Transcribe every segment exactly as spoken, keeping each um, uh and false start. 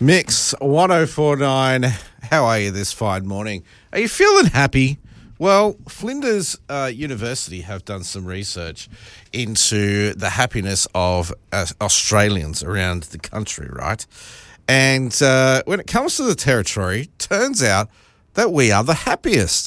Mix one oh four point nine. How are you this fine morning? Are you feeling happy? Well, Flinders uh, University have done some research into the happiness of uh, Australians around the country, right? And uh, when it comes to the Territory, turns out that we are the happiest.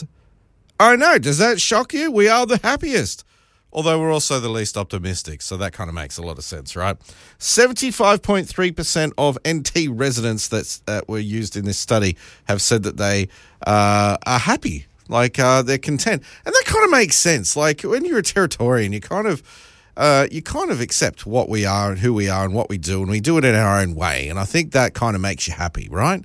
I know, does that shock you? We are the happiest. Although we're also the least optimistic, so that kind of makes a lot of sense, right? seventy-five point three percent of N T residents that uh, were used in this study have said that they uh, are happy, like uh, they're content. And that kind of makes sense. Like when you're a Territorian, you kind of uh, you kind of accept what we are and who we are and what we do, and we do it in our own way. And I think that kind of makes you happy, right?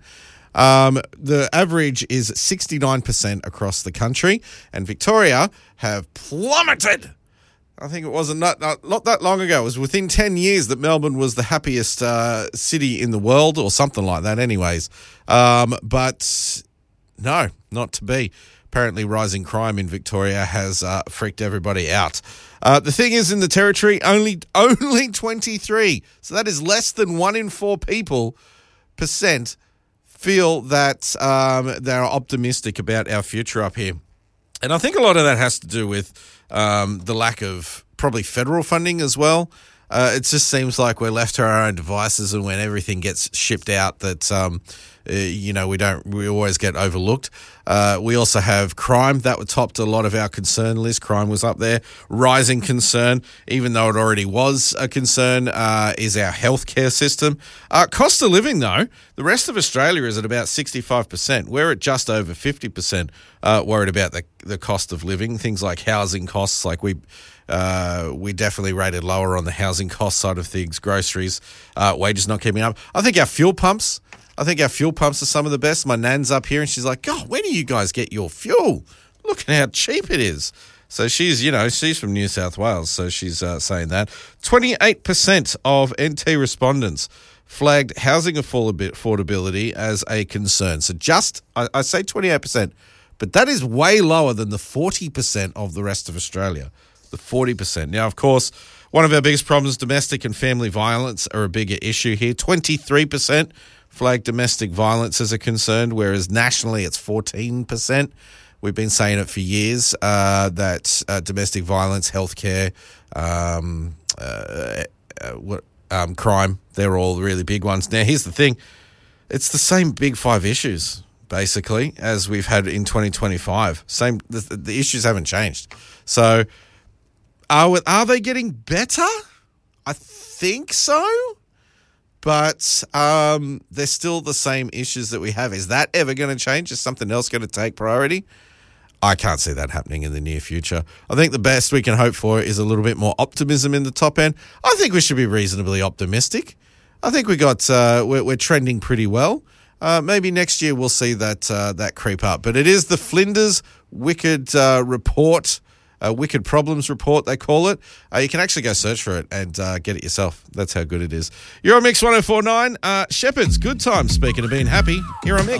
Um, the average is sixty-nine percent across the country, and Victoria have plummeted. I think it wasn't not, not, not that long ago. It was within ten years that Melbourne was the happiest uh, city in the world or something like that anyways. Um, but no, not to be. Apparently rising crime in Victoria has uh, freaked everybody out. Uh, the thing is, in the Territory, only only twenty-three. So that is less than one in four people percent feel that um, they're optimistic about our future up here. And I think a lot of that has to do with um, the lack of probably federal funding as well. Uh, it just seems like we're left to our own devices, and when everything gets shipped out, that um, uh, you know we don't we always get overlooked. Uh, we also have crime that topped a lot of our concern list. Crime was up there. Rising concern, even though it already was a concern, uh, is our healthcare system. Uh, cost of living, though, the rest of Australia is at about sixty-five percent. We're at just over fifty percent uh, worried about the the cost of living. Things like housing costs, like we. Uh, we definitely rated lower on the housing cost side of things, groceries, uh, wages not keeping up. I think our fuel pumps, I think our fuel pumps are some of the best. My nan's up here and she's like, God, where do you guys get your fuel? Look at how cheap it is. So she's, you know, she's from New South Wales, so she's uh, saying that. twenty-eight percent of N T respondents flagged housing affordability as a concern. So just, I, I say twenty-eight percent, but that is way lower than the forty percent of the rest of Australia. The forty percent. Now, of course, one of our biggest problems, domestic and family violence, are a bigger issue here. twenty-three percent flag domestic violence as a concern, whereas nationally it's fourteen percent. We've been saying it for years, uh, that uh, domestic violence, healthcare, um, uh, uh, what, um, crime, they're all really big ones. Now, here's the thing. It's the same big five issues, basically, as we've had in twenty twenty-five. Same. The, the issues haven't changed. So... Are, are they getting better? I think so, but um, they're still the same issues that we have. Is that ever going to change? Is something else going to take priority? I can't see that happening in the near future. I think the best we can hope for is a little bit more optimism in the top end. I think we should be reasonably optimistic. I think we got uh, we're, we're trending pretty well. Uh, maybe next year we'll see that uh, that creep up. But it is the Flinders Wicked uh, Report. A Wicked Problems Report, they call it. Uh, you can actually go search for it and uh, get it yourself. That's how good it is. You're on Mix one oh four point nine. Uh, Shepherds, good time. Speaking of being happy, you're on Mix.